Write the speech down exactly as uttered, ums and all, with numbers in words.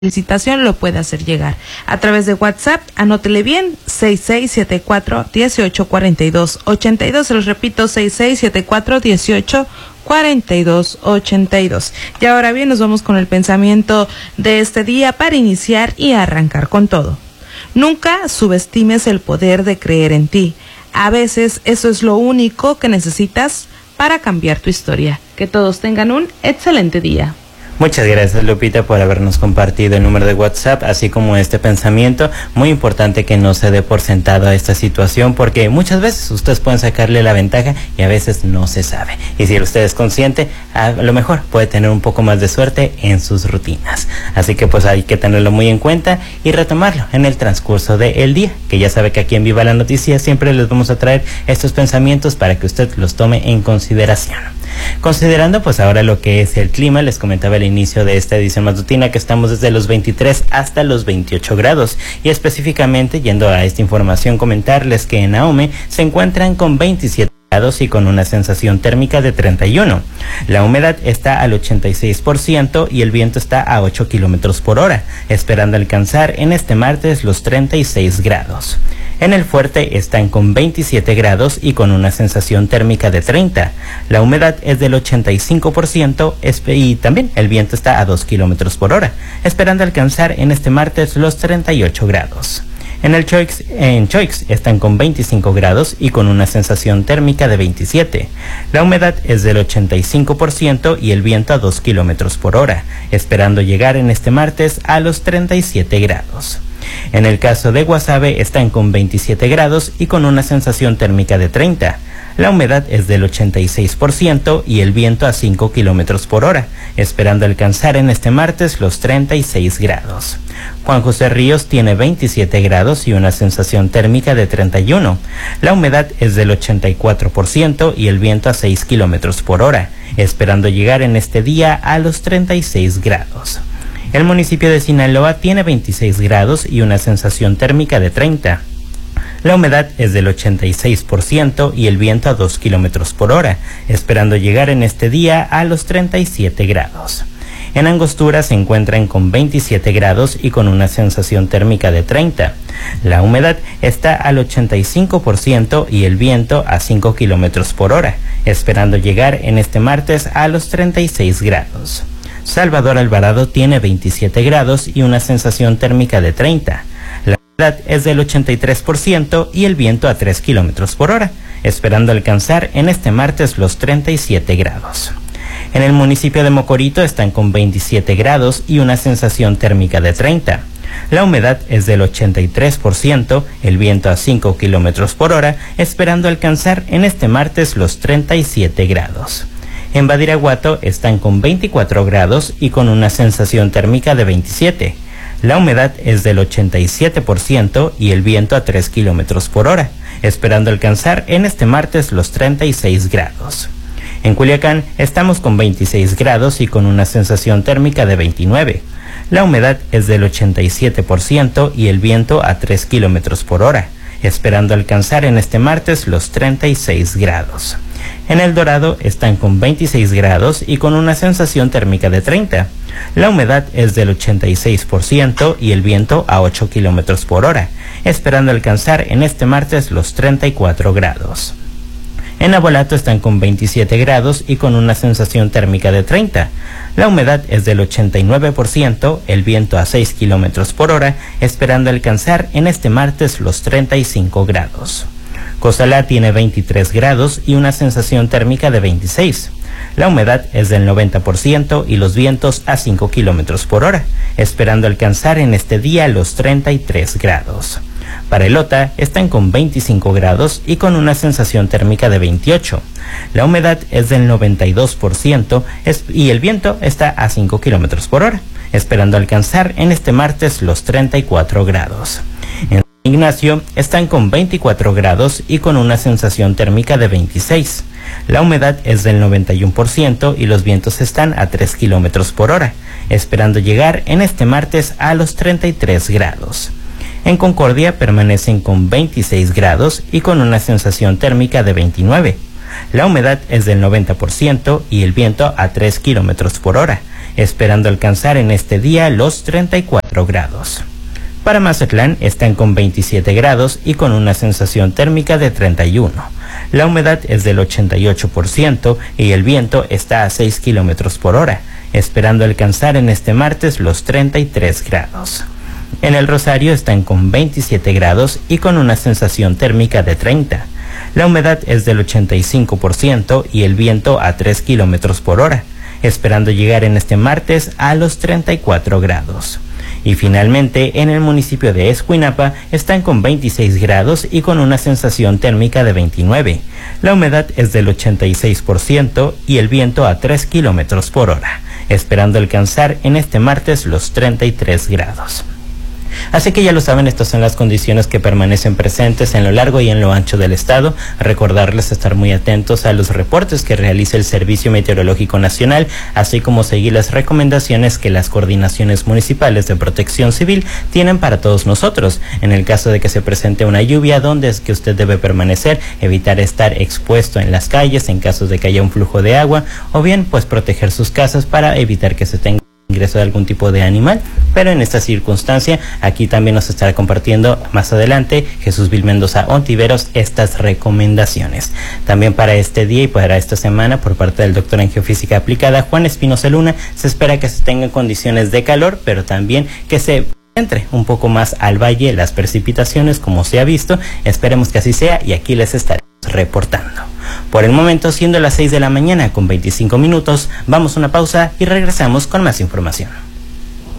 felicitación lo puede hacer llegar a través de WhatsApp. Anótele bien: seis seis siete cuatro, uno ocho cuatro dos, ocho dos. Se los repito: seis seis siete cuatro, uno ocho cuatro dos, ocho dos. Y ahora bien, nos vamos con el pensamiento de este día para iniciar y arrancar con todo. Nunca subestimes el poder de creer en ti. A veces eso es lo único que necesitas para cambiar tu historia. Que todos tengan un excelente día. Muchas gracias, Lupita, por habernos compartido el número de WhatsApp, así como este pensamiento. Muy importante que no se dé por sentado a esta situación, porque muchas veces ustedes pueden sacarle la ventaja y a veces no se sabe. Y si usted es consciente, a lo mejor puede tener un poco más de suerte en sus rutinas. Así que pues hay que tenerlo muy en cuenta y retomarlo en el transcurso del día, que ya sabe que aquí en Viva la Noticia siempre les vamos a traer estos pensamientos para que usted los tome en consideración. Considerando pues ahora lo que es el clima, les comentaba al inicio de esta edición matutina que estamos desde los veintitrés hasta los veintiocho grados, y específicamente yendo a esta información comentarles que en Ahome se encuentran con veintisiete grados y con una sensación térmica de treinta y uno. La humedad está al ochenta y seis por ciento y el viento está a ocho kilómetros por hora, esperando alcanzar en este martes los treinta y seis grados. En el Fuerte están con veintisiete grados y con una sensación térmica de treinta. La humedad es del ochenta y cinco por ciento y también el viento está a dos kilómetros por hora, esperando alcanzar en este martes los treinta y ocho grados. En el Choix, en Choix están con veinticinco grados y con una sensación térmica de veintisiete. La humedad es del ochenta y cinco por ciento y el viento a dos kilómetros por hora, esperando llegar en este martes a los treinta y siete grados. En el caso de Guasave están con veintisiete grados y con una sensación térmica de treinta. La humedad es del ochenta y seis por ciento y el viento a cinco kilómetros por hora, esperando alcanzar en este martes los treinta y seis grados. Juan José Ríos tiene veintisiete grados y una sensación térmica de treinta y uno. La humedad es del ochenta y cuatro por ciento y el viento a seis kilómetros por hora, esperando llegar en este día a los treinta y seis grados. El municipio de Sinaloa tiene veintiséis grados y una sensación térmica de treinta. La humedad es del ochenta y seis por ciento y el viento a dos kilómetros por hora, esperando llegar en este día a los treinta y siete grados. En Angostura se encuentran con veintisiete grados y con una sensación térmica de treinta. La humedad está al ochenta y cinco por ciento y el viento a cinco kilómetros por hora, esperando llegar en este martes a los treinta y seis grados. Salvador Alvarado tiene veintisiete grados y una sensación térmica de treinta. La humedad es del ochenta y tres por ciento y el viento a tres kilómetros por hora, esperando alcanzar en este martes los treinta y siete grados. En el municipio de Mocorito están con veintisiete grados y una sensación térmica de treinta. La humedad es del ochenta y tres por ciento, el viento a cinco kilómetros por hora, esperando alcanzar en este martes los treinta y siete grados. En Badiraguato están con veinticuatro grados y con una sensación térmica de veintisiete. La humedad es del ochenta y siete por ciento y el viento a tres kilómetros por hora, esperando alcanzar en este martes los treinta y seis grados. En Culiacán estamos con veintiséis grados y con una sensación térmica de veintinueve. La humedad es del ochenta y siete por ciento y el viento a tres kilómetros por hora, esperando alcanzar en este martes los treinta y seis grados. En El Dorado están con veintiséis grados y con una sensación térmica de treinta. La humedad es del ochenta y seis por ciento y el viento a ocho kilómetros por hora, esperando alcanzar en este martes los treinta y cuatro grados. En Abolato están con veintisiete grados y con una sensación térmica de treinta. La humedad es del ochenta y nueve por ciento, el viento a seis kilómetros por hora, esperando alcanzar en este martes los treinta y cinco grados. Cozalá tiene veintitrés grados y una sensación térmica de veintiséis. La humedad es del noventa por ciento y los vientos a cinco kilómetros por hora, esperando alcanzar en este día los treinta y tres grados. Para Elota están con veinticinco grados y con una sensación térmica de veintiocho. La humedad es del noventa y dos por ciento y el viento está a cinco kilómetros por hora, esperando alcanzar en este martes los treinta y cuatro grados. En Ignacio están con veinticuatro grados y con una sensación térmica de veintiséis. La humedad es del noventa y uno por ciento y los vientos están a tres kilómetros por hora, esperando llegar en este martes a los treinta y tres grados. En Concordia permanecen con veintiséis grados y con una sensación térmica de veintinueve. La humedad es del noventa por ciento y el viento a tres kilómetros por hora, esperando alcanzar en este día los treinta y cuatro grados. Para Mazatlán están con veintisiete grados y con una sensación térmica de treinta y uno. La humedad es del ochenta y ocho por ciento y el viento está a seis kilómetros por hora, esperando alcanzar en este martes los treinta y tres grados. En el Rosario están con veintisiete grados y con una sensación térmica de treinta. La humedad es del ochenta y cinco por ciento y el viento a tres kilómetros por hora, esperando llegar en este martes a los treinta y cuatro grados. Y finalmente, en el municipio de Escuinapa están con veintiséis grados y con una sensación térmica de veintinueve. La humedad es del ochenta y seis por ciento y el viento a tres kilómetros por hora, esperando alcanzar en este martes los treinta y tres grados. Así que ya lo saben, estas son las condiciones que permanecen presentes en lo largo y en lo ancho del estado. Recordarles estar muy atentos a los reportes que realiza el Servicio Meteorológico Nacional, así como seguir las recomendaciones que las coordinaciones municipales de protección civil tienen para todos nosotros. En el caso de que se presente una lluvia, ¿dónde es que usted debe permanecer? Evitar estar expuesto en las calles en caso de que haya un flujo de agua, o bien pues proteger sus casas para evitar que se tenga ingreso de algún tipo de animal. Pero en esta circunstancia, aquí también nos estará compartiendo más adelante Jesús Vil Mendoza Ontiveros estas recomendaciones. También para este día y para esta semana, por parte del doctor en geofísica aplicada Juan Espinosa Luna, se espera que se tengan condiciones de calor, pero también que se entre un poco más al valle las precipitaciones, como se ha visto. Esperemos que así sea y aquí les estaremos reportando. Por el momento, siendo las seis de la mañana con veinticinco minutos, vamos a una pausa y regresamos con más información.